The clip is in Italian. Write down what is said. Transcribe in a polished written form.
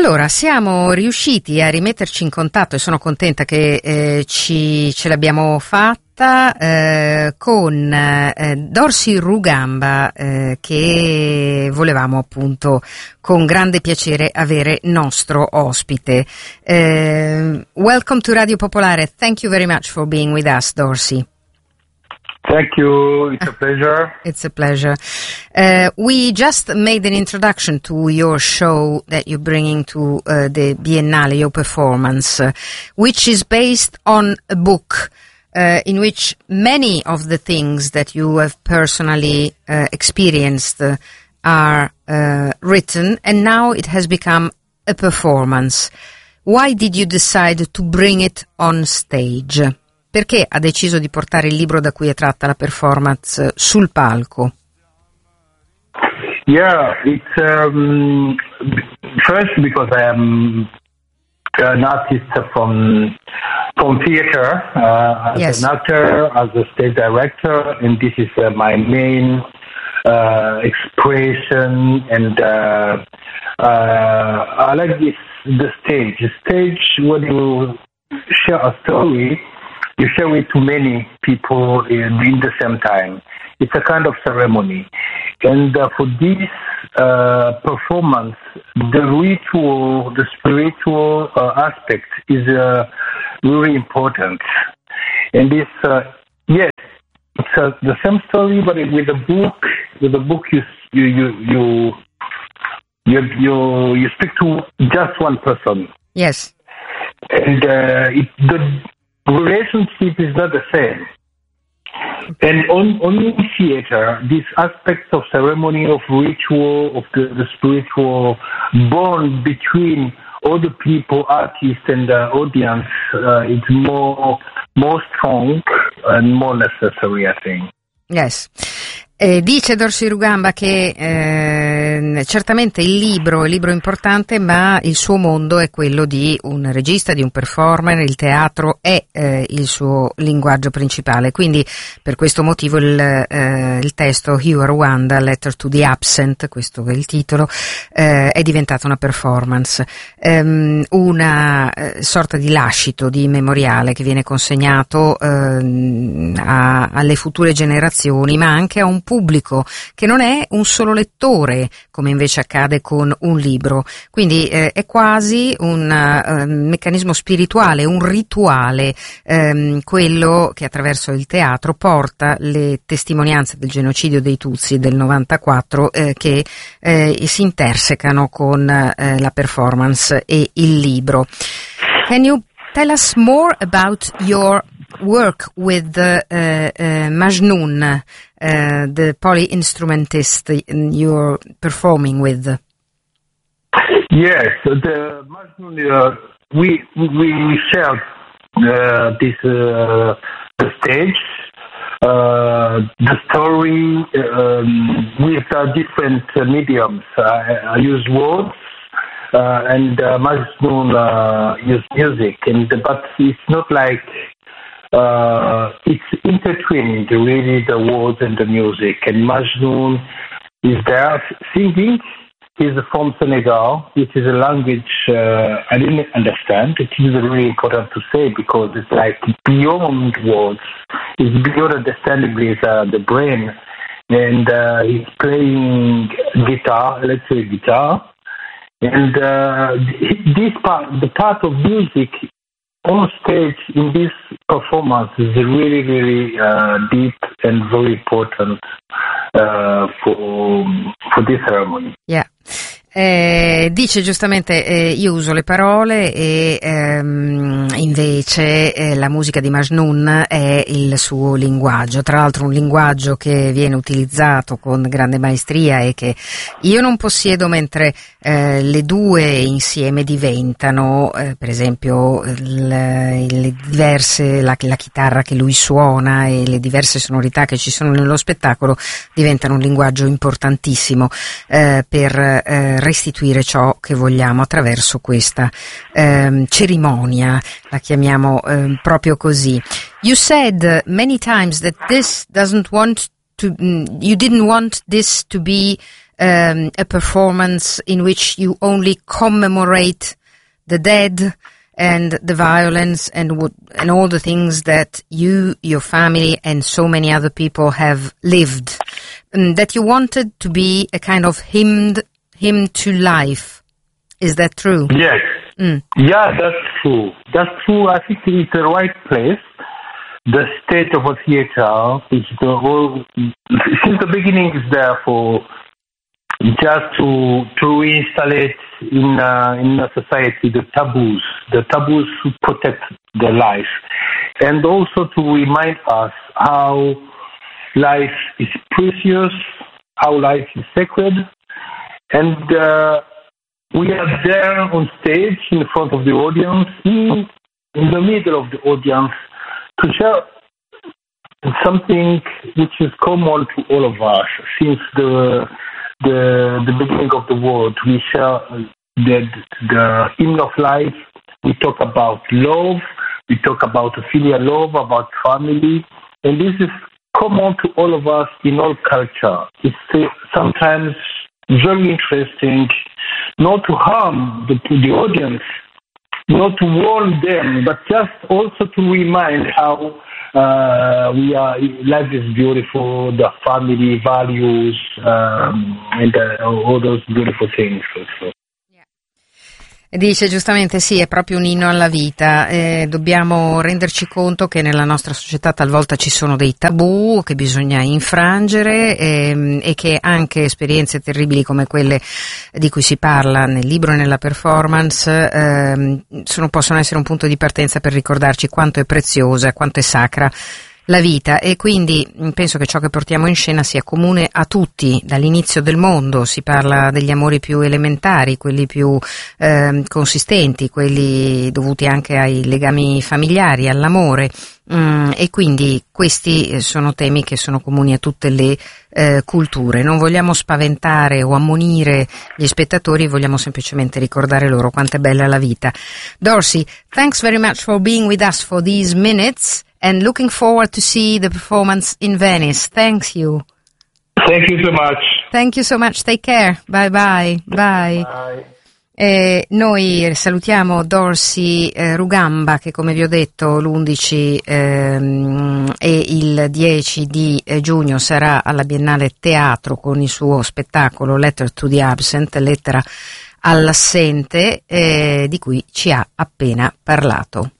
Allora, siamo riusciti a rimetterci in contatto e sono contenta che ce l'abbiamo fatta con Dorsey Rugamba, che volevamo appunto con grande piacere avere nostro ospite. Welcome to Radio Popolare. Thank you very much for being with us, Dorsey. Thank you. It's a pleasure. It's a pleasure. We just made an introduction to your show that you're bringing to the Biennale, your performance, which is based on a book in which many of the things that you have personally experienced are written, and now it has become a performance. Why did you decide to bring it on stage? Perché ha deciso di portare il libro da cui è tratta la performance sul palco? Yeah, it's first because I am an artist from theater, as an actor, as a stage director, and this is my main expression. And I like the stage. The stage, when you share a story, you share it to many people in the same time. It's a kind of ceremony. And for this performance, the ritual, the spiritual aspect is really important. And this, yes, it's the same story, but with a book. With a book, you speak to just one person. Yes. And the relationship is not the same. And on theater, these aspects of ceremony, of ritual, of the spiritual bond between all the people, artists and the audience, it's more strong and more necessary, I think. Yes. Dice Dorsey Rugamba che certamente il libro è importante, ma il suo mondo è quello di un regista, di un performer. Il teatro è il suo linguaggio principale, quindi per questo motivo il testo Hugh Rwanda, Letter to the Absent, questo è il titolo, è diventata una performance, una sorta di lascito, di memoriale che viene consegnato alle future generazioni, ma anche a un pubblico che non è un solo lettore, come invece accade con un libro. Quindi è quasi un meccanismo spirituale, un rituale, quello che attraverso il teatro porta le testimonianze del genocidio dei Tutsi del 94 che si intersecano con la performance e il libro. Can you tell us more about your work with Majnun, the poly-instrumentist you're performing with? Yes, the Majnun, we shared this the stage, the story with different mediums. I use words. And Majnun use music, but it's not like it's intertwined, really, the words and the music. And Majnun is there singing. He's from Senegal, which is a language I didn't understand. It is really important to say because it's like beyond words. It's beyond understanding with the brain. And he's playing guitar, electric guitar. And this part, the part of music on stage in this performance is really, really deep and very important for this ceremony. Yeah. Dice giustamente io uso le parole e invece la musica di Majnun è il suo linguaggio, tra l'altro un linguaggio che viene utilizzato con grande maestria e che io non possiedo, mentre le due insieme diventano per esempio le diverse, la chitarra che lui suona e le diverse sonorità che ci sono nello spettacolo diventano un linguaggio importantissimo per restituire ciò che vogliamo attraverso questa cerimonia, la chiamiamo proprio così. You said many times that this doesn't want to, you didn't want this to be a performance in which you only commemorate the dead and the violence and all the things that you, your family, and so many other people have lived. That you wanted to be a kind of hymn to life. Is that true? Yes. Yeah, that's true. That's true. I think it's the right place. The state of a theater is since the beginning is there for just to reinstall in a society the taboos to protect the life, and also to remind us how life is precious, how life is sacred, and we are there on stage in front of the audience, in the middle of the audience, to share something which is common to all of us since the beginning of the world. We share the hymn of life. We talk about love. We talk about filial love, about family, and this is common to all of us in all culture. It's sometimes very interesting not to harm the audience, not to warn them, but just also to remind how life is beautiful, the family values, and all those beautiful things also. Dice giustamente sì, è proprio un inno alla vita, dobbiamo renderci conto che nella nostra società talvolta ci sono dei tabù che bisogna infrangere e che anche esperienze terribili come quelle di cui si parla nel libro e nella performance possono essere un punto di partenza per ricordarci quanto è preziosa, quanto è sacra la vita, e quindi penso che ciò che portiamo in scena sia comune a tutti dall'inizio del mondo. Si parla degli amori più elementari, quelli più consistenti, quelli dovuti anche ai legami familiari, all'amore, e quindi questi sono temi che sono comuni a tutte le culture. Non vogliamo spaventare o ammonire gli spettatori, vogliamo semplicemente ricordare loro quanto è bella la vita. Dorsey, thanks very much for being with us for these minutes. And looking forward to see the performance in Venice. Thank you. Thank you so much. Thank you so much. Take care. Bye bye. Bye. Bye. Noi salutiamo Dorsey Rugamba, che come vi ho detto l'11 e il 10 di giugno sarà alla Biennale Teatro con il suo spettacolo Letter to the Absent, lettera all'assente, di cui ci ha appena parlato.